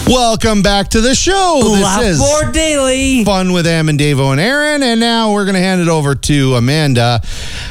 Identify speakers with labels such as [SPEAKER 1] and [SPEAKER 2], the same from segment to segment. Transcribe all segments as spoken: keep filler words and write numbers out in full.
[SPEAKER 1] Welcome back to the show.
[SPEAKER 2] Love
[SPEAKER 1] This is
[SPEAKER 2] Board Daily.
[SPEAKER 1] Fun with Am and Davo and Aaron. And now we're going to hand it over to Amanda.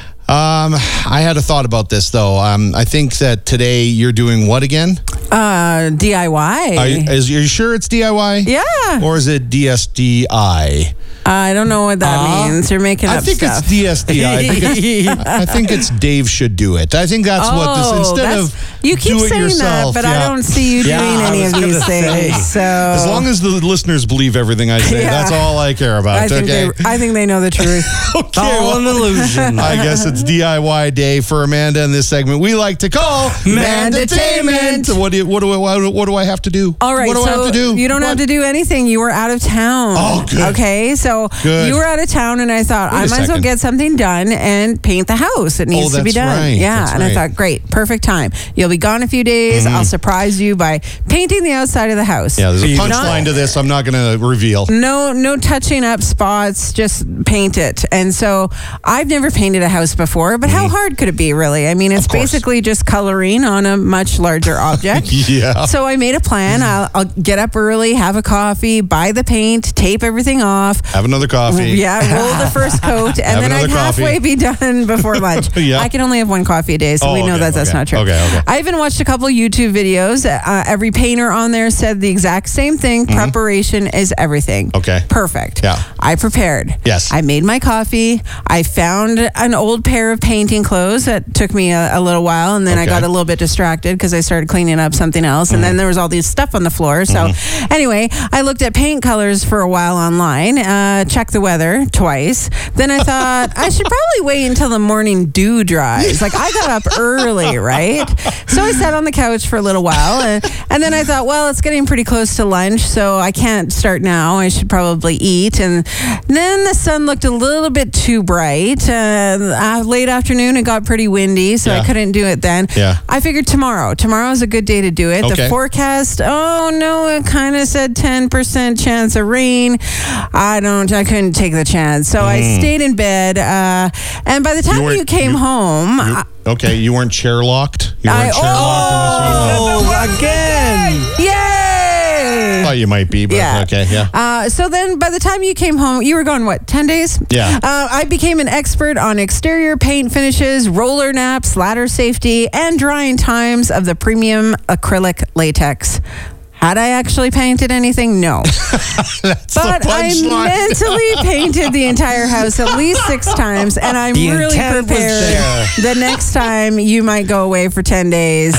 [SPEAKER 1] Um, I had a thought about this, though. Um, I think that today you're doing what again?
[SPEAKER 3] Uh, D I Y.
[SPEAKER 1] Are you, is, are you sure it's D I Y?
[SPEAKER 3] Yeah.
[SPEAKER 1] Or is it D S D I?
[SPEAKER 3] I don't know what that
[SPEAKER 2] Uh,
[SPEAKER 3] means. You're making
[SPEAKER 1] I
[SPEAKER 3] up
[SPEAKER 1] think
[SPEAKER 3] stuff.
[SPEAKER 1] it's D S D I. I think it's, I think it's Dave should do it. I think that's
[SPEAKER 3] oh,
[SPEAKER 1] what this, instead
[SPEAKER 3] that's-
[SPEAKER 1] of
[SPEAKER 3] you keep
[SPEAKER 1] do it
[SPEAKER 3] saying
[SPEAKER 1] yourself,
[SPEAKER 3] that, but
[SPEAKER 1] yeah.
[SPEAKER 3] I don't see you
[SPEAKER 2] Yeah,
[SPEAKER 3] doing
[SPEAKER 2] I
[SPEAKER 3] any
[SPEAKER 2] was
[SPEAKER 3] of these
[SPEAKER 2] gonna say.
[SPEAKER 3] things. So
[SPEAKER 1] As long as the listeners believe everything I say,
[SPEAKER 3] Yeah.
[SPEAKER 1] that's all I care about.
[SPEAKER 3] I think
[SPEAKER 1] okay.
[SPEAKER 3] they, I think they know the truth.
[SPEAKER 1] okay.
[SPEAKER 2] All an
[SPEAKER 1] well,
[SPEAKER 2] illusion.
[SPEAKER 1] I guess it's D I Y day for Amanda in this segment we like to call
[SPEAKER 3] Mandatainment.
[SPEAKER 1] What do you, what do I what do- what do I have to do?
[SPEAKER 3] All right,
[SPEAKER 1] What do
[SPEAKER 3] so
[SPEAKER 1] I have to do?
[SPEAKER 3] you don't
[SPEAKER 1] What?
[SPEAKER 3] have to do anything. You were out of town.
[SPEAKER 1] Oh, good.
[SPEAKER 3] Okay, so
[SPEAKER 1] Good.
[SPEAKER 3] you were out of town, and I thought
[SPEAKER 1] Wait
[SPEAKER 3] I
[SPEAKER 1] a
[SPEAKER 3] might as well
[SPEAKER 1] second.
[SPEAKER 3] get something done and paint the house. It needs
[SPEAKER 1] Oh,
[SPEAKER 3] to be
[SPEAKER 1] that's
[SPEAKER 3] done.
[SPEAKER 1] right.
[SPEAKER 3] Yeah,
[SPEAKER 1] That's
[SPEAKER 3] and
[SPEAKER 1] right.
[SPEAKER 3] I thought, great, perfect time. You'll be gone a few days. I'll surprise you by painting the outside of the house.
[SPEAKER 1] Yeah, there's a
[SPEAKER 2] Not-
[SPEAKER 1] punchline to this. I'm not going to reveal.
[SPEAKER 3] No, no touching up spots, just paint it. And so I've never painted a house before, but how hard could it be, really? I mean, it's
[SPEAKER 1] Of course.
[SPEAKER 3] basically just coloring on a much larger object.
[SPEAKER 1] Yeah.
[SPEAKER 3] So I made a plan. I'll, I'll get up early, have a coffee, buy the paint, tape everything off.
[SPEAKER 1] Have another coffee.
[SPEAKER 3] Yeah, roll the first coat, and
[SPEAKER 1] Have
[SPEAKER 3] then I'd
[SPEAKER 1] another coffee.
[SPEAKER 3] halfway be done before lunch.
[SPEAKER 1] Yeah.
[SPEAKER 3] I can only have one coffee a day, so
[SPEAKER 1] Oh,
[SPEAKER 3] we know
[SPEAKER 1] okay,
[SPEAKER 3] that that's
[SPEAKER 1] okay.
[SPEAKER 3] not true.
[SPEAKER 1] Okay, okay.
[SPEAKER 3] I even watched a couple YouTube videos. Uh, every painter on there said the exact same thing. Preparation is everything.
[SPEAKER 1] Mm-hmm. Okay.
[SPEAKER 3] Perfect.
[SPEAKER 1] Yeah.
[SPEAKER 3] I prepared.
[SPEAKER 1] Yes.
[SPEAKER 3] I made my coffee. I found an old pair of painting clothes that took me a, a little while, and then I
[SPEAKER 1] Okay.
[SPEAKER 3] got a little bit distracted because I started cleaning up something else, and then there was all these stuff on the floor. So
[SPEAKER 1] Mm-hmm.
[SPEAKER 3] anyway, I looked at paint colors for a while online, uh, checked the weather twice. Then I thought I should probably wait until the morning dew dries. Like I got up early, right? So I sat on the couch for a little while, and, and then I thought, well, it's getting pretty close to lunch, so I can't start now. I should probably eat. And then the sun looked a little bit too bright. Uh, uh, late afternoon, it got pretty windy, so
[SPEAKER 1] Yeah.
[SPEAKER 3] I couldn't do it then.
[SPEAKER 1] Yeah.
[SPEAKER 3] I figured tomorrow. Tomorrow is a good day to do it.
[SPEAKER 1] Okay.
[SPEAKER 3] The forecast, oh no, it kind of said ten percent chance of rain. I don't, I couldn't take the chance. So I stayed in bed. Uh, and by the time you,
[SPEAKER 1] weren't-
[SPEAKER 3] came
[SPEAKER 1] you-
[SPEAKER 3] home,
[SPEAKER 1] You-
[SPEAKER 3] I,
[SPEAKER 1] okay, you weren't chair locked? You weren't
[SPEAKER 3] I-
[SPEAKER 1] chair locked in this one?
[SPEAKER 2] Oh, again.
[SPEAKER 3] yay!
[SPEAKER 1] I thought you might be, but
[SPEAKER 3] Yeah.
[SPEAKER 1] okay, yeah.
[SPEAKER 3] Uh, so then by the time you came home, you were gone, what, ten days?
[SPEAKER 1] Yeah.
[SPEAKER 3] Uh, I became an expert on exterior paint finishes, roller naps, ladder safety, and drying times of the premium acrylic latex. Had I actually painted anything? No.
[SPEAKER 1] That's
[SPEAKER 3] But
[SPEAKER 1] the
[SPEAKER 3] I
[SPEAKER 1] punchline.
[SPEAKER 3] mentally painted the entire house at least six times, and I'm
[SPEAKER 2] The
[SPEAKER 3] really
[SPEAKER 2] intent was
[SPEAKER 3] prepared
[SPEAKER 2] there.
[SPEAKER 3] the next time you might go away for ten days.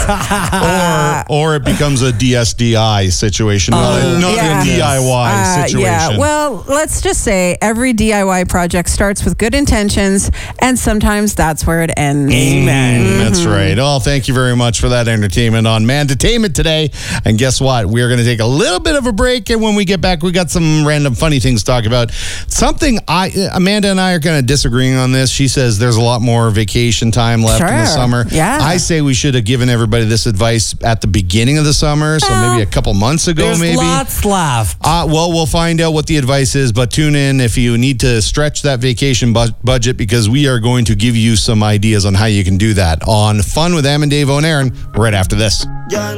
[SPEAKER 3] Uh,
[SPEAKER 1] or, or it becomes a D S D I situation, not, a, not
[SPEAKER 3] yeah.
[SPEAKER 1] a D I Y
[SPEAKER 3] Uh,
[SPEAKER 1] situation.
[SPEAKER 3] yeah, well, let's just say every D I Y project starts with good intentions, and sometimes that's where it ends.
[SPEAKER 2] Amen.
[SPEAKER 1] Mm, That's right. Oh, thank you very much for that entertainment on Mandatainment today. And guess what? We are going to take a little bit of a break, and when we get back, we got some random funny things to talk about. Something I, Amanda and I are kind of disagreeing on this. She says there's a lot more vacation time left in the
[SPEAKER 3] Sure.
[SPEAKER 1] summer.
[SPEAKER 3] Yeah.
[SPEAKER 1] I say we should have given everybody this advice at the beginning of the summer, so
[SPEAKER 3] Well,
[SPEAKER 1] maybe a couple months ago,
[SPEAKER 2] There's
[SPEAKER 1] maybe.
[SPEAKER 2] lots left.
[SPEAKER 1] Uh, well, we'll find out what the advice is, but tune in if you need to stretch that vacation bu- budget, because we are going to give you some ideas on how you can do that on Fun with Am and Dave and Aaron right after this.
[SPEAKER 4] Young